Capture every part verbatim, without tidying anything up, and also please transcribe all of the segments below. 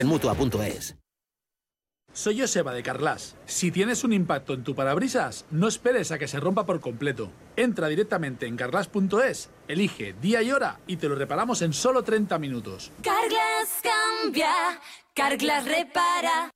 en Mutua punto es. Soy Joseba de Carglass. Si tienes un impacto en tu parabrisas, no esperes a que se rompa por completo. Entra directamente en carglass punto es, elige día y hora y te lo reparamos en solo treinta minutos. Carglass cambia, Carglass repara.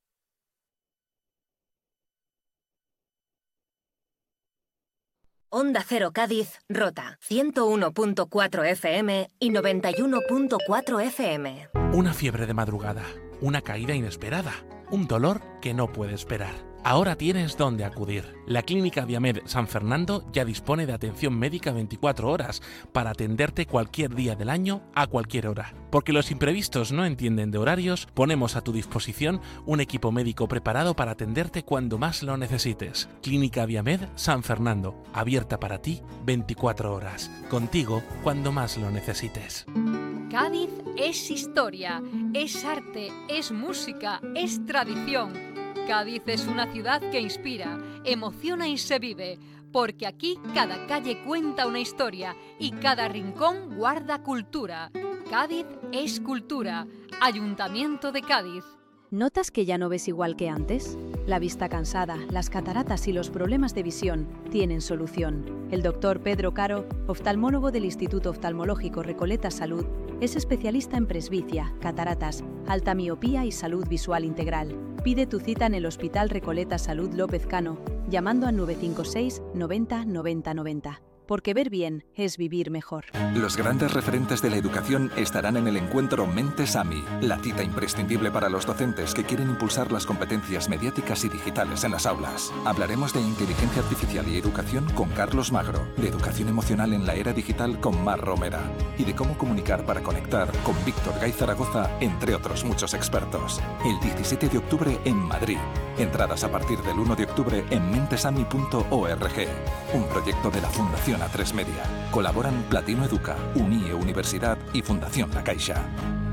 Onda Cero Cádiz, Rota, ciento uno punto cuatro F M y noventa y uno punto cuatro F M. Una fiebre de madrugada, una caída inesperada, un dolor que no puede esperar. Ahora tienes dónde acudir. La Clínica Diamed San Fernando ya dispone de atención médica veinticuatro horas para atenderte cualquier día del año a cualquier hora. Porque los imprevistos no entienden de horarios, ponemos a tu disposición un equipo médico preparado para atenderte cuando más lo necesites. Clínica Diamed San Fernando, abierta para ti veinticuatro horas. Contigo cuando más lo necesites. Cádiz es historia, es arte, es música, es tradición. Cádiz es una ciudad que inspira, emociona y se vive, porque aquí cada calle cuenta una historia y cada rincón guarda cultura. Cádiz es cultura. Ayuntamiento de Cádiz. ¿Notas que ya no ves igual que antes? La vista cansada, las cataratas y los problemas de visión tienen solución. El doctor Pedro Caro, oftalmólogo del Instituto Oftalmológico Recoleta Salud, es especialista en presbicia, cataratas, alta miopía y salud visual integral. Pide tu cita en el Hospital Recoleta Salud López Cano, llamando al nueve cinco seis noventa noventa noventa. Porque ver bien es vivir mejor. Los grandes referentes de la educación estarán en el encuentro Mentes AMI, la cita imprescindible para los docentes que quieren impulsar las competencias mediáticas y digitales en las aulas. Hablaremos de inteligencia artificial y educación con Carlos Magro, de educación emocional en la era digital con Mar Romera y de cómo comunicar para conectar con Víctor Gay Zaragoza, entre otros muchos expertos. El diecisiete de octubre en Madrid. Entradas a partir del uno de octubre en mentesami punto org. Un proyecto de la Fundación A tres Media. Colaboran Platino Educa, Unie Universidad y Fundación La Caixa.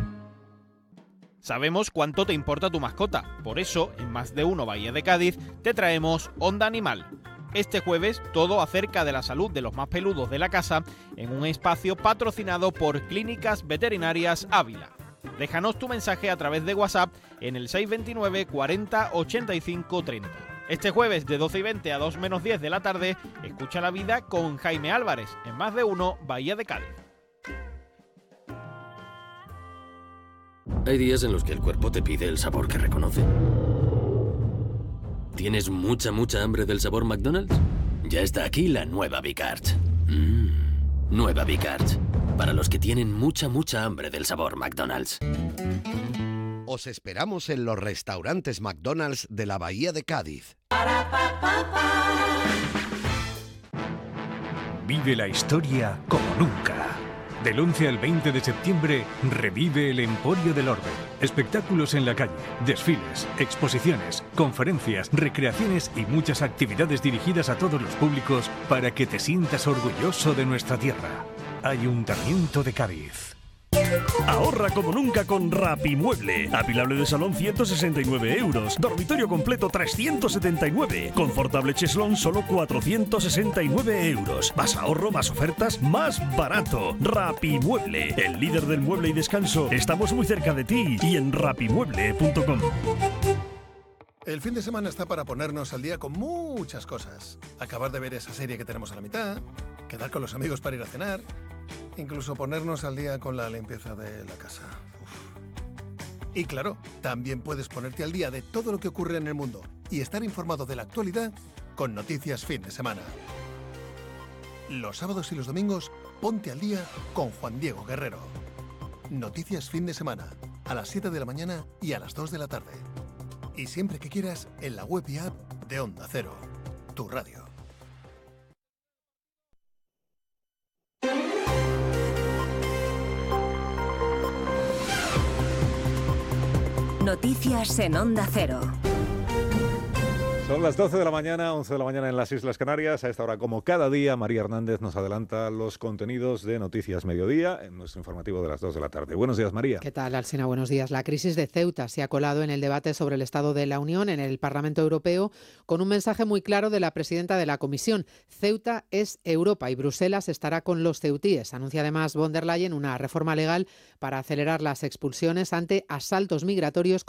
Sabemos cuánto te importa tu mascota, por eso, en Más de Uno Bahía de Cádiz, te traemos Onda Animal. Este jueves, todo acerca de la salud de los más peludos de la casa, en un espacio patrocinado por Clínicas Veterinarias Ávila. Déjanos tu mensaje a través de WhatsApp en el seis dos nueve cuarenta ochenta y cinco treinta. Este jueves de doce y veinte a dos menos diez de la tarde, escucha la vida con Jaime Álvarez, en Más de Uno Bahía de Cádiz. Hay días en los que el cuerpo te pide el sabor que reconoce. ¿Tienes mucha, mucha hambre del sabor McDonald's? Ya está aquí la nueva Big Arch. Mmm, nueva Big Arch. Para los que tienen mucha, mucha hambre del sabor McDonald's. Os esperamos en los restaurantes McDonald's de la Bahía de Cádiz. Vive la historia como nunca. Del once al veinte de septiembre, revive el Emporio del Orbe. Espectáculos en la calle, desfiles, exposiciones, conferencias, recreaciones y muchas actividades dirigidas a todos los públicos para que te sientas orgulloso de nuestra tierra. Ayuntamiento de Cádiz. Ahorra como nunca con Rapimueble. Apilable de salón ciento sesenta y nueve euros. Dormitorio completo trescientos setenta y nueve. Confortable cheslón solo cuatrocientos sesenta y nueve euros. Más ahorro, más ofertas, más barato. Rapimueble, el líder del mueble y descanso. Estamos muy cerca de ti y en rapimueble punto com. El fin de semana está para ponernos al día con muchas cosas. Acabar de ver esa serie que tenemos a la mitad, quedar con los amigos para ir a cenar, incluso ponernos al día con la limpieza de la casa. Uf. Y claro, también puedes ponerte al día de todo lo que ocurre en el mundo y estar informado de la actualidad con Noticias Fin de Semana. Los sábados y los domingos, ponte al día con Juan Diego Guerrero. Noticias Fin de Semana, a las siete de la mañana y a las dos de la tarde. Y siempre que quieras, en la web y app de Onda Cero, tu radio. Noticias en Onda Cero. Son las doce de la mañana, once de la mañana en las Islas Canarias. A esta hora, como cada día, María Hernández nos adelanta los contenidos de Noticias Mediodía en nuestro informativo de las dos de la tarde. Buenos días, María. ¿Qué tal, Alsina? Buenos días. La crisis de Ceuta se ha colado en el debate sobre el Estado de la Unión en el Parlamento Europeo con un mensaje muy claro de la presidenta de la Comisión. Ceuta es Europa y Bruselas estará con los ceutíes. Anuncia además von der Leyen una reforma legal para acelerar las expulsiones ante asaltos migratorios